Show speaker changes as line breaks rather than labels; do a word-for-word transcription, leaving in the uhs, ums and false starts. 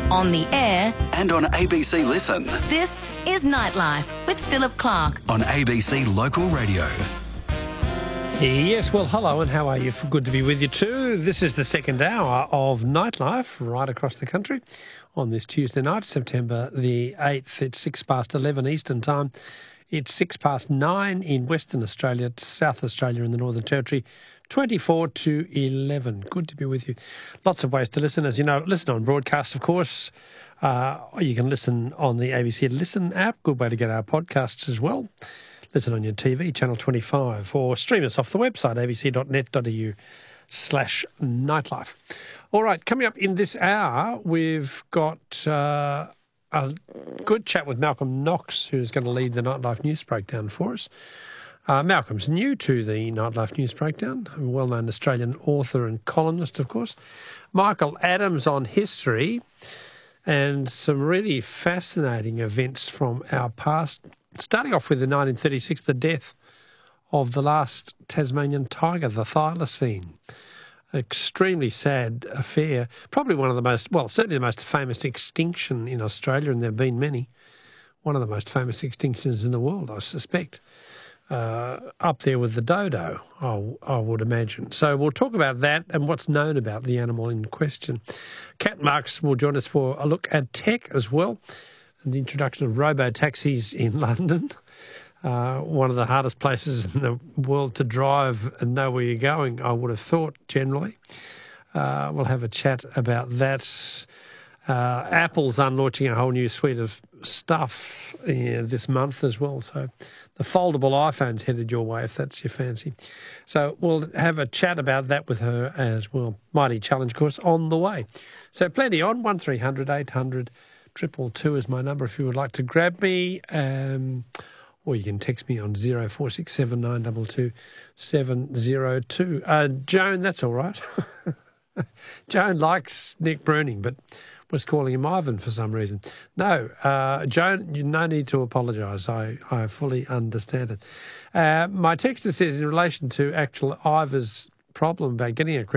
on the air
and on A B C Listen.
This is Nightlife with Philip Clark
on A B C Local Radio.
Yes, well, hello and how are you? Good to be with you too. This is the second hour of Nightlife right across the country on this Tuesday night, September the eighth. It's six past eleven Eastern Time. It's six past nine in Western Australia, South Australia and the Northern Territory, twenty-four to eleven. Good to be with you. Lots of ways to listen. As you know, listen on broadcast, of course. Uh, you can listen on the A B C Listen app. Good way to get our podcasts as well. Listen on your T V, Channel twenty-five, or stream us off the website, a b c dot net dot a u slash nightlife. All right, coming up in this hour, we've got uh, a good chat with Malcolm Knox, who's going to lead the Nightlife News Breakdown for us. Uh, Malcolm's new to the Nightlife News Breakdown, a well-known Australian author and columnist, of course. Michael Adams on history and some really fascinating events from our past. Starting off with the nineteen thirty-six, the death of the last Tasmanian tiger, the thylacine. Extremely sad affair. Probably one of the most, well, certainly the most famous extinction in Australia, and there have been many. One of the most famous extinctions in the world, I suspect. Uh, up there with the dodo, I, I would imagine. So we'll talk about that and what's known about the animal in question. Kat Marks will join us for a look at tech as well. The introduction of robo-taxis in London, uh, one of the hardest places in the world to drive and know where you're going, I would have thought, generally. Uh, we'll have a chat about that. Uh, Apple's unlaunching a whole new suite of stuff uh, this month as well, so the foldable iPhone's headed your way if that's your fancy. So we'll have a chat about that with her as well. Mighty Challenge course on the way. So plenty on, one three hundred eight hundred Triple two is my number if you would like to grab me, um, or you can text me on zero four six seven nine two two seven zero two. Uh, Joan, that's all right. Joan likes Nick Bruning, but was calling him Ivan for some reason. No, uh, Joan, you no need to apologise. I, I fully understand it. Uh, my texter says in relation to actual Ivor's problem about getting a